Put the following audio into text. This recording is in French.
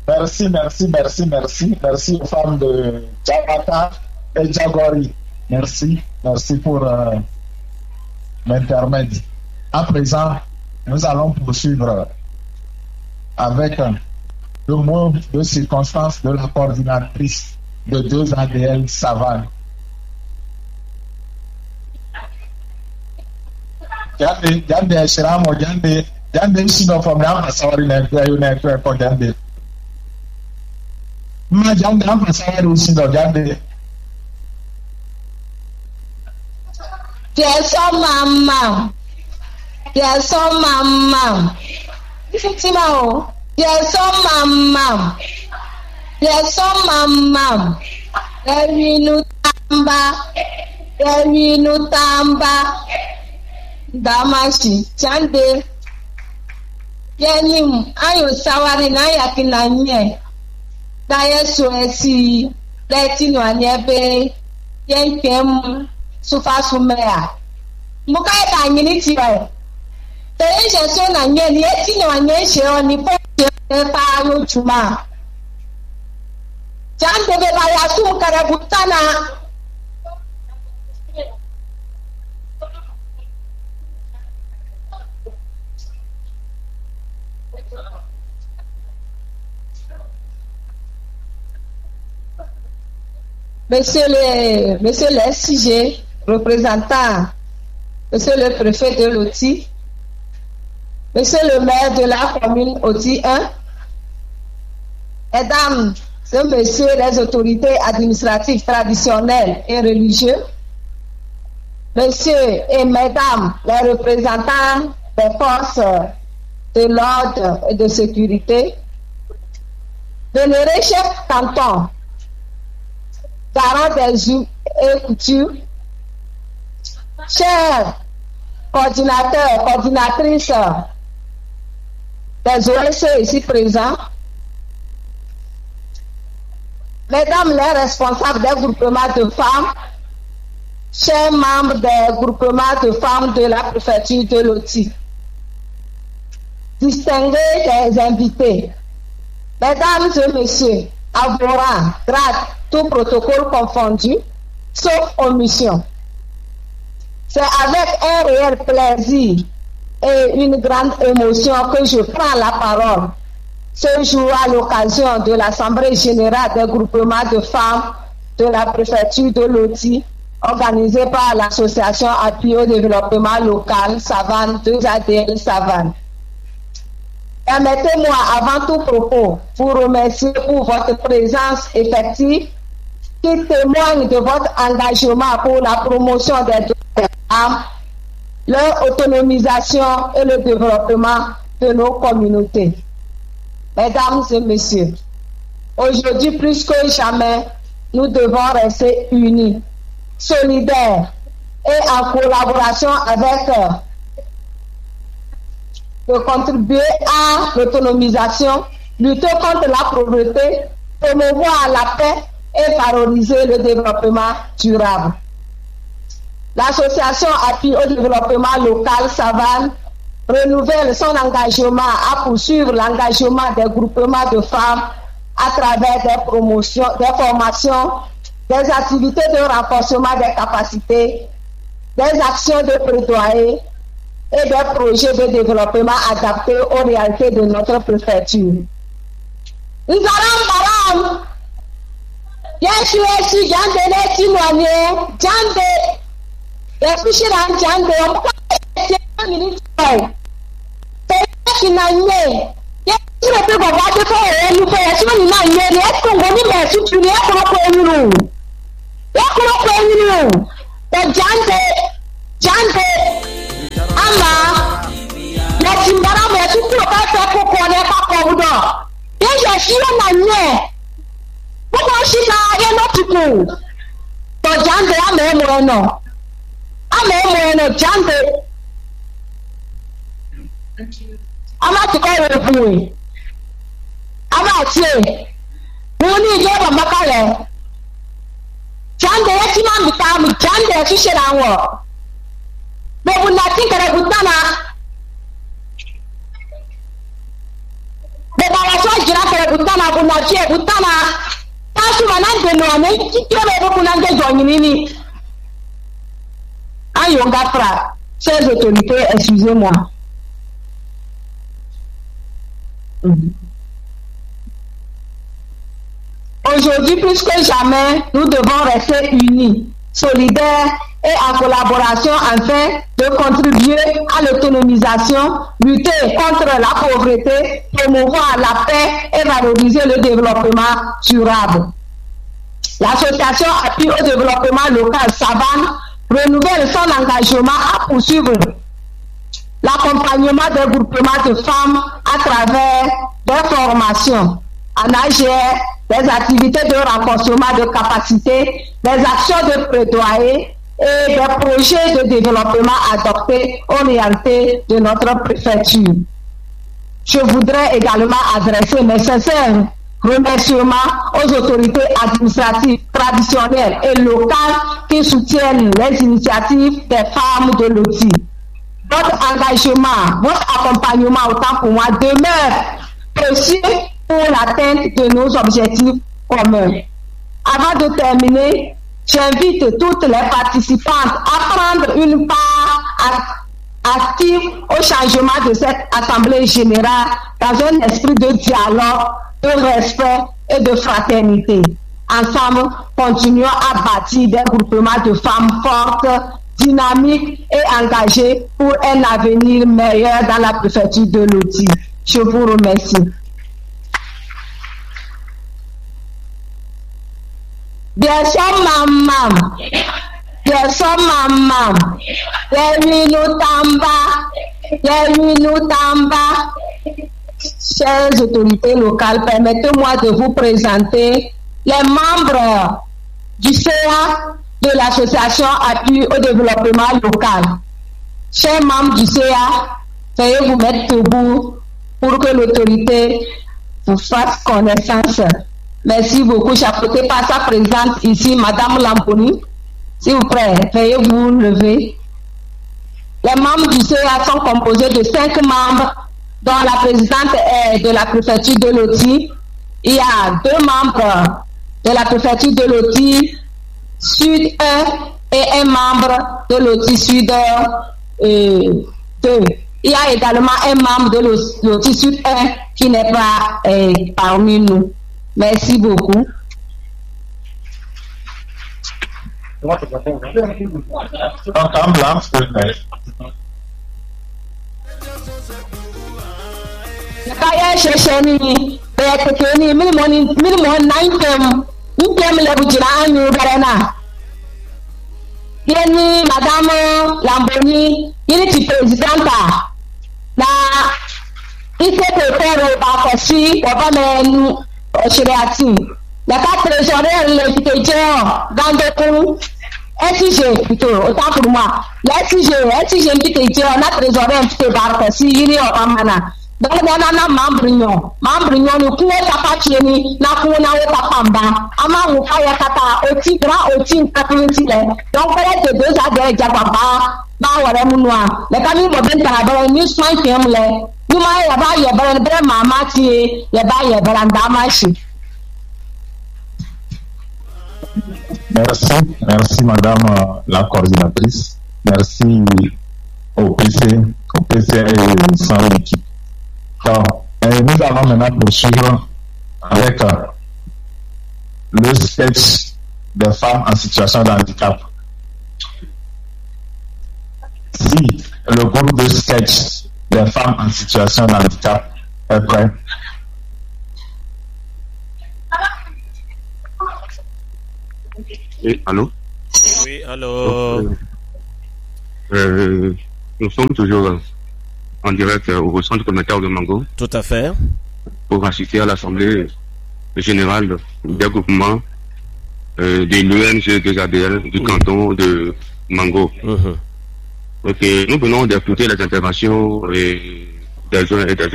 Merci aux femmes de Djabata et Djagori. Merci pour l'intermède. À présent, nous allons poursuivre avec le mot de circonstance de la coordinatrice de 2 ADL Savane. Jande Shiramo, Jande Shino from Nama Sawari Nekwe for Jande. Ma Jande Nama Sawari Usindo Jande. Yes, mama. Yes, mama. Timao. Yes, mama. Yes, mama. Erinu tamba. Damashi Chande. Yenim ayo sawari na yakina nye. Da yesu esi letino anyebe yenkem sufa sumea. Muka ta nyini tiwa. Te je so na nye ni etino anye she oni po je pa yo chuma. Chande be ba ya sum karabutana. Monsieur le SIG, représentant, Monsieur le préfet de l'OTI, Monsieur le maire de la commune OTI 1, Mesdames et Messieurs les autorités administratives traditionnelles et religieuses, Messieurs et Mesdames les représentants des forces de l'ordre et de sécurité, vénérés chefs cantons, garant des us et coutumes, chers coordinateurs, coordinatrices des OSC ici présents, mesdames les responsables des groupements de femmes, chers membres des groupements de femmes de la préfecture de l'OTI, distingués des invités, mesdames et messieurs, avouant, grade, tout protocole confondu, sauf omission. C'est avec un réel plaisir et une grande émotion que je prends la parole ce jour à l'occasion de l'Assemblée générale des groupements de femmes de la préfecture de l'OTI, organisée par l'Association Appui au développement local Savane 2ADL Savane. Permettez-moi, avant tout propos, vous remercier pour votre présence effective qui témoigne de votre engagement pour la promotion des droits des femmes, leur autonomisation et le développement de nos communautés. Mesdames et messieurs, aujourd'hui plus que jamais, nous devons rester unis, solidaires et en collaboration avec de contribuer à l'autonomisation, lutter contre la pauvreté, promouvoir la paix et favoriser le développement durable. L'association Appui au développement local Savane renouvelle son engagement à poursuivre l'engagement des groupements de femmes à travers des promotions, des formations, des activités de renforcement des capacités, des actions de plaidoyer et des projets de développement adaptés aux réalités de notre préfecture. utana bunachie utana tasu manande no ane kitio bunande joignini. Ayonga fra, chers autorités, excusez-moi. Aujourd'hui, plus que jamais, nous devons rester unis, solidaires et en collaboration afin de contribuer à l'autonomisation, lutter contre la pauvreté, promouvoir la paix et valoriser le développement durable. L'association Appui au développement local Savane renouvelle son engagement à poursuivre l'accompagnement des groupements de femmes à travers des formations en AGR, des activités de renforcement de capacité, des actions de plaidoyer et des projets de développement adoptés orientés de notre préfecture. Je voudrais également adresser mes sincères remerciements aux autorités administratives traditionnelles et locales qui soutiennent les initiatives des femmes de l'OTI. Votre engagement, votre accompagnement autant pour moi demeure précieux pour l'atteinte de nos objectifs communs. Avant de terminer, j'invite toutes les participantes à prendre une part active au changement de cette Assemblée générale dans un esprit de dialogue, de respect et de fraternité. Ensemble, continuons à bâtir des groupements de femmes fortes, dynamiques et engagées pour un avenir meilleur dans la préfecture de l'Oti. Je vous remercie. Bien sûr, maman. Bien sûr, maman. Chères autorités locales, permettez-moi de vous présenter les membres du CA de l'association Appui au développement local. Chers membres du CA, veuillez vous mettre debout pour que l'autorité vous fasse connaissance. Merci beaucoup. Chapeauté par sa présence ici, Madame Lamponi. S'il vous plaît, veuillez vous lever. Les membres du CA sont composés de 5 membres, dont la présidente est de la préfecture de l'Oti. Il y a 2 membres de la préfecture de l'Oti Sud 1 et un membre de l'Oti Sud 2. Il y a également un membre de l'Oti Sud 1 qui n'est pas parmi nous. Merci beaucoup. Kaya shesheni betekeni minimum 9 level jirani berena. Yeni Madame Lamboni yini presidenta na secrétaire bakosi wabamenu Shiriati. La carte trésorière le pitejeur dans des coups. SIG plutôt, autant pour moi. La SIG pitejeur, la trésorière pitejeur bakosi yini obamana. Donc nana membre nyon nous pouvons tapacheni na kuna wota pamba ama mufaya kata oti grand oti kapinti le donc peut-être 2 adhérents jababa ba wala munwa le kami mo ben tarabara ni soin kem le ni ma ya ba ya ba bre mama ti ya ba ya branda machi. Merci madame la coordinatrice, merci au PC et son équipe. Donc, nous allons maintenant poursuivre avec le sketch des femmes en situation de handicap. Si le groupe de sketch des femmes en situation de handicap est prêt. Et, allô? Oui, allô? Nous sommes toujours en direct au centre communautaire de Mango. Tout à fait. Pour assister à l'assemblée générale des groupements de l'ONG des ADL du canton de Mango. Donc, nous venons d'écouter les interventions des uns et des autres.